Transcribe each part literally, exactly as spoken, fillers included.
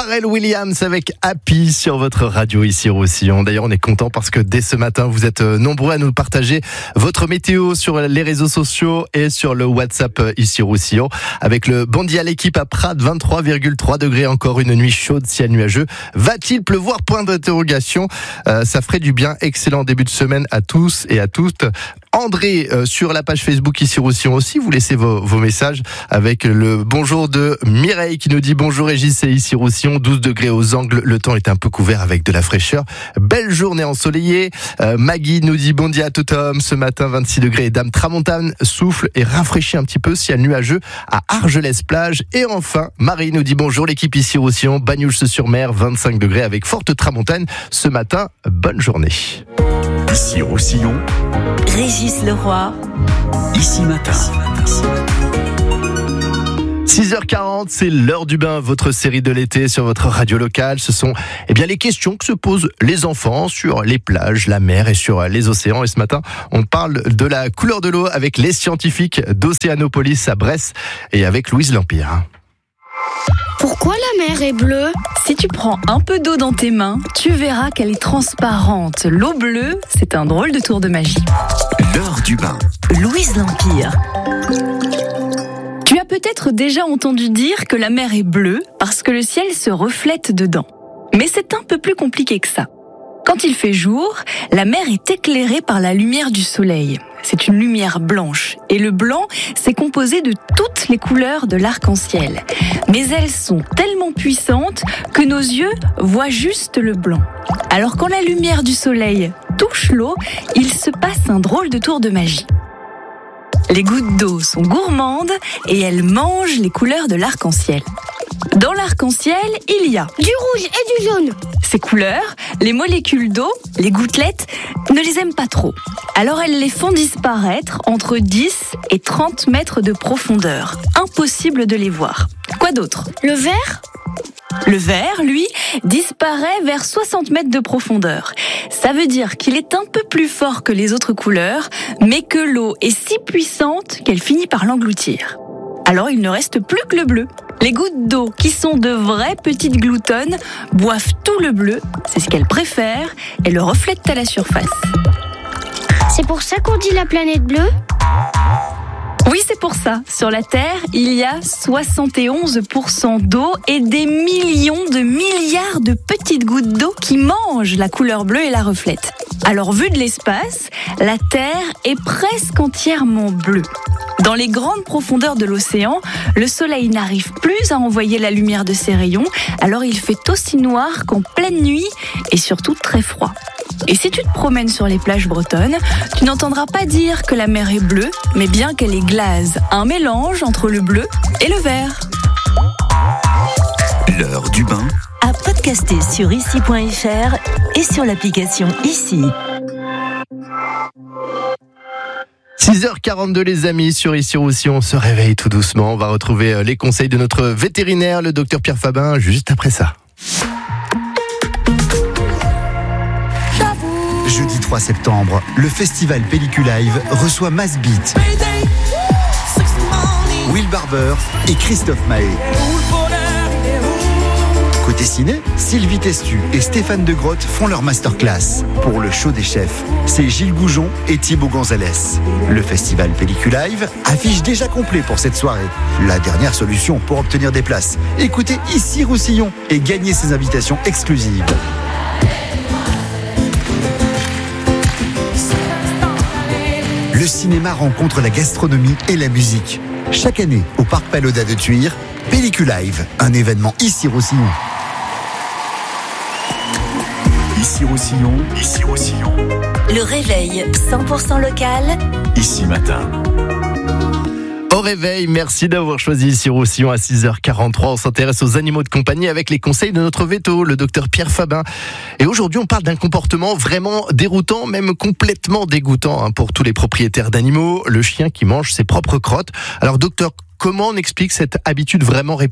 Pharrell Williams avec Happy sur votre radio ici Roussillon. D'ailleurs, on est content parce que dès ce matin, vous êtes nombreux à nous partager votre météo sur les réseaux sociaux et sur le WhatsApp ici Roussillon. Avec le Bondy à l'équipe à Prades, vingt-trois virgule trois degrés, encore une nuit chaude, ciel nuageux. Va-t-il pleuvoir? Point d'interrogation. Euh, ça ferait du bien. Excellent début de semaine à tous et à toutes. André, euh, sur la page Facebook ici Roussillon aussi, vous laissez vos, vos messages avec le bonjour de Mireille qui nous dit bonjour Régis, c'est ici Roussillon, douze degrés aux angles, le temps est un peu couvert avec de la fraîcheur. Belle journée ensoleillée. Euh, Maggie nous dit bon dia à tout homme, ce matin vingt-six degrés, Dame Tramontane souffle et rafraîchit un petit peu, ciel nuageux à Argelès-Plage. Et enfin, Marie nous dit bonjour l'équipe ici Roussillon, Bagnouches-sur-Mer, vingt-cinq degrés avec forte tramontane ce matin, bonne journée. Ici Roussillon, Régis Leroy, ici matin. six heures quarante, c'est l'heure du bain, votre série de l'été sur votre radio locale. Ce sont eh bien, les questions que se posent les enfants sur les plages, la mer et sur les océans. Et ce matin, on parle de la couleur de l'eau avec les scientifiques d'Océanopolis à Brest et avec Louise Lampire. Pourquoi la mer est bleue? si tu prends un peu d'eau dans tes mains, tu verras qu'elle est transparente. L'eau bleue, c'est un drôle de tour de magie. L'heure du bain. Louise Lampire. Tu as peut-être déjà entendu dire que la mer est bleue parce que le ciel se reflète dedans. Mais c'est un peu plus compliqué que ça. Quand il fait jour, la mer est éclairée par la lumière du soleil. C'est une lumière blanche. Et le blanc, c'est composé de toutes les couleurs de l'arc-en-ciel. Mais elles sont tellement puissantes que nos yeux voient juste le blanc. Alors quand la lumière du soleil touche l'eau, il se passe un drôle de tour de magie. Les gouttes d'eau sont gourmandes et elles mangent les couleurs de l'arc-en-ciel. Dans l'arc-en-ciel, il y a du rouge et du jaune. Ces couleurs, les molécules d'eau, les gouttelettes, ne les aiment pas trop. Alors elles les font disparaître entre dix et trente mètres de profondeur. Impossible de les voir. Quoi d'autre ? Le vert ? Le vert, lui, disparaît vers soixante mètres de profondeur. Ça veut dire qu'il est un peu plus fort que les autres couleurs, mais que l'eau est si puissante qu'elle finit par l'engloutir. Alors il ne reste plus que le bleu. Les gouttes d'eau, qui sont de vraies petites gloutonnes, boivent tout le bleu, c'est ce qu'elles préfèrent, et le reflètent à la surface. C'est pour ça qu'on dit la planète bleue ? Oui, c'est pour ça. Sur la Terre, il y a soixante et onze pour cent d'eau et des millions de milliards de petites gouttes d'eau qui mangent la couleur bleue et la reflètent. Alors, vu de l'espace, la Terre est presque entièrement bleue. Dans les grandes profondeurs de l'océan, le soleil n'arrive plus à envoyer la lumière de ses rayons, alors il fait aussi noir qu'en pleine nuit et surtout très froid. Et si tu te promènes sur les plages bretonnes, tu n'entendras pas dire que la mer est bleue, mais bien qu'elle est glace, un mélange entre le bleu et le vert. L'heure du bain. À podcaster sur ici point f r et sur l'application Ici. six heures quarante-deux les amis, sur Ici Roussillon, on se réveille tout doucement. On va retrouver les conseils de notre vétérinaire, le docteur Pierre Fabin, juste après ça. Jeudi trois septembre, le festival Pelliculive reçoit Mass Beat, Will Barber et Christophe Mahé. Côté ciné, Sylvie Testu et Stéphane De Grotte font leur masterclass. Pour le show des chefs, c'est Gilles Goujon et Thibaut Gonzalez. Le festival Pelliculive affiche déjà complet pour cette soirée. La dernière solution pour obtenir des places. Écoutez Ici Roussillon et gagnez ces invitations exclusives. Le cinéma rencontre la gastronomie et la musique. Chaque année, au Parc Pagoda de Thuir, Pelliculive, un événement Ici Roussillon. Ici Roussillon, ici Roussillon. Le réveil cent pour cent local. Ici matin. Au réveil, merci d'avoir choisi Ici Roussillon à six heures quarante-trois. On s'intéresse aux animaux de compagnie avec les conseils de notre véto, le docteur Pierre Fabin. Et aujourd'hui, on parle d'un comportement vraiment déroutant, même complètement dégoûtant hein, pour tous les propriétaires d'animaux, le chien qui mange ses propres crottes. Alors docteur, comment on explique cette habitude vraiment répugnante ?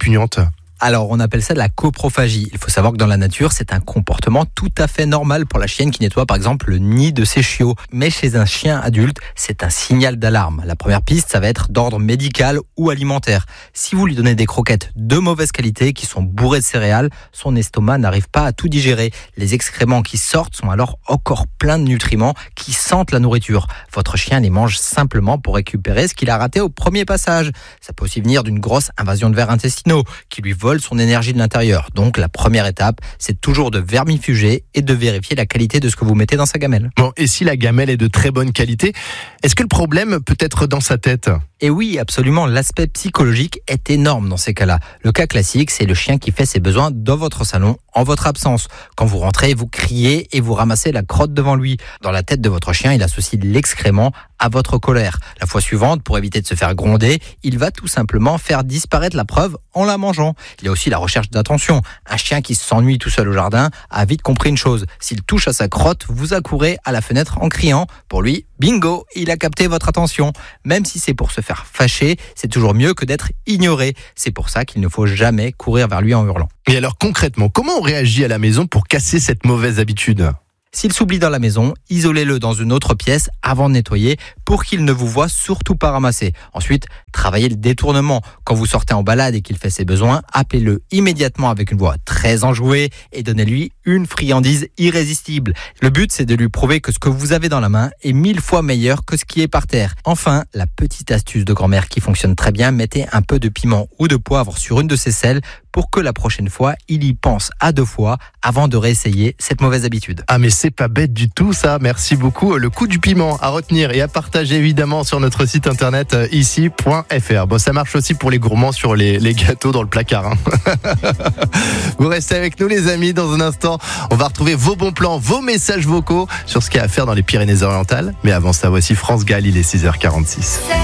Alors, on appelle ça de la coprophagie. Il faut savoir que dans la nature, c'est un comportement tout à fait normal pour la chienne qui nettoie par exemple le nid de ses chiots. Mais chez un chien adulte, c'est un signal d'alarme. La première piste, ça va être d'ordre médical ou alimentaire. Si vous lui donnez des croquettes de mauvaise qualité qui sont bourrées de céréales, son estomac n'arrive pas à tout digérer. Les excréments qui sortent sont alors encore pleins de nutriments qui sentent la nourriture. Votre chien les mange simplement pour récupérer ce qu'il a raté au premier passage. Ça peut aussi venir d'une grosse invasion de vers intestinaux qui lui vole son énergie de l'intérieur. Donc la première étape, c'est toujours de vermifuger et de vérifier la qualité de ce que vous mettez dans sa gamelle. Bon, et si la gamelle est de très bonne qualité, est-ce que le problème peut être dans sa tête ? Et oui, absolument, l'aspect psychologique est énorme dans ces cas-là. Le cas classique, c'est le chien qui fait ses besoins dans votre salon, en votre absence. Quand vous rentrez, vous criez et vous ramassez la crotte devant lui. Dans la tête de votre chien, il associe l'excrément à votre colère. La fois suivante, pour éviter de se faire gronder, il va tout simplement faire disparaître la preuve en la mangeant. Il y a aussi la recherche d'attention. Un chien qui s'ennuie tout seul au jardin a vite compris une chose. S'il touche à sa crotte, vous accourez à la fenêtre en criant. Pour lui, bingo, il a capté votre attention. Même si c'est pour se faire fâcher, c'est toujours mieux que d'être ignoré. C'est pour ça qu'il ne faut jamais courir vers lui en hurlant. Et alors concrètement, comment on réagit à la maison pour casser cette mauvaise habitude ? S'il s'oublie dans la maison, isolez-le dans une autre pièce avant de nettoyer pour qu'il ne vous voie surtout pas ramasser. Ensuite, travaillez le détournement. Quand vous sortez en balade et qu'il fait ses besoins, appelez-le immédiatement avec une voix très enjouée et donnez-lui une friandise irrésistible. Le but, c'est de lui prouver que ce que vous avez dans la main est mille fois meilleur que ce qui est par terre. Enfin, la petite astuce de grand-mère qui fonctionne très bien, mettez un peu de piment ou de poivre sur une de ses selles pour que la prochaine fois, il y pense à deux fois avant de réessayer cette mauvaise habitude. Ah mais c'est pas bête du tout ça, merci beaucoup. Le coup du piment à retenir et à partager évidemment sur notre site internet ici point f r. Bon, ça marche aussi pour les gourmands sur les, les gâteaux dans le placard. Hein. Vous restez avec nous les amis, dans un instant, on va retrouver vos bons plans, vos messages vocaux sur ce qu'il y a à faire dans les Pyrénées-Orientales. Mais avant ça, voici France Gall, il est six heures quarante-six.